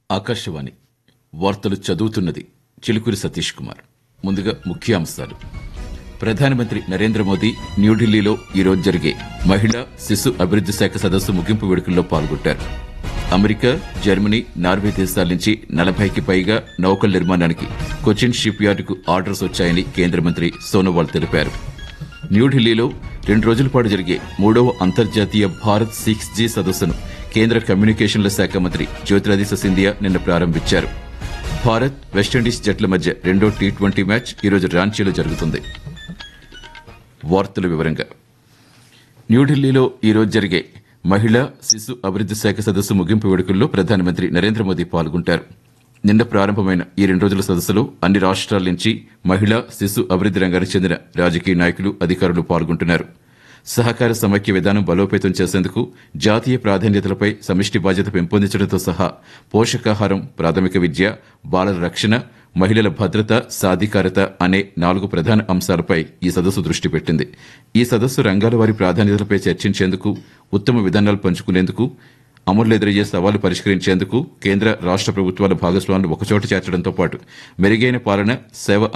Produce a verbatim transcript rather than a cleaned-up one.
ఆకాశవాణి వార్తలు చదువుతున్నది చిలుకూరి సతీష్ కుమార్. ముందుగా ముఖ్యాంశాలు. ప్రధానమంత్రి నరేంద్ర మోదీ న్యూఢిల్లీలో ఈరోజు జరిగే మహిళా శిశు అభివృద్ది శాఖ సదస్సు ముగింపు వేడుకల్లో పాల్గొంటారు. అమెరికా, జర్మనీ, నార్వే దేశాల నుంచి నలభైకి పైగా నౌకల నిర్మాణానికి కొచ్చిన్ షిప్ యార్డుకు ఆర్డర్స్ వచ్చాయని కేంద్ర మంత్రి సోనోవాల్ తెలిపారు. న్యూఢిల్లీలో రెండు రోజుల పాటు జరిగే మూడవ అంతర్జాతీయ భారత్ సిక్స్ జీ సదస్సును కేంద్ర కమ్యూనికేషన్ల శాఖ మంత్రి జ్యోతిరాదిత్య సింధియా నిన్న ప్రారంభించారు. భారత్, వెస్టిండీస్ జట్ల మధ్య రెండో టీ ట్వంటీ మ్యాచ్ ఈరోజు రాంచీలో జరుగుతుంది. వార్తల వివరంగా న్యూఢిల్లీలో ఈరోజు జరిగే మహిళా శిశు అభివృద్ది శాఖ సదస్సు ముగింపు వేడుకల్లో ప్రధానమంత్రి నరేంద్ర మోదీ పాల్గొంటారు. నిన్న ప్రారంభమైన ఈ రెండు రోజుల సదస్సులో అన్ని రాష్ట్రాల నుంచి మహిళా శిశు అభివృద్ది రంగానికి చెందిన రాజకీయ నాయకులు, అధికారులు పాల్గొంటున్నారు. సహకార సమైక్య విధానం బలోపేతం చేసేందుకు జాతీయ ప్రాధాన్యతలపై సమిష్టి బాధ్యత పెంపొందించడంతో సహా పోషకాహారం, ప్రాథమిక విద్య, బాలల రక్షణ, మహిళల భద్రత, సాధికారత అనే నాలుగు ప్రధాన అంశాలపై ఈ సదస్సు దృష్టి పెట్టింది. ఈ సదస్సు రంగాల వారి ప్రాధాన్యతలపై చర్చించేందుకు, ఉత్తమ విధానాలు పంచుకునేందుకు, అమలులో ఎదురయ్యే సవాళ్లు పరిష్కరించేందుకు కేంద్ర, రాష్ట ప్రభుత్వాల భాగస్వాములు ఒకచోట చేర్చడంతో పాటు మెరుగైన పాలన, సేవ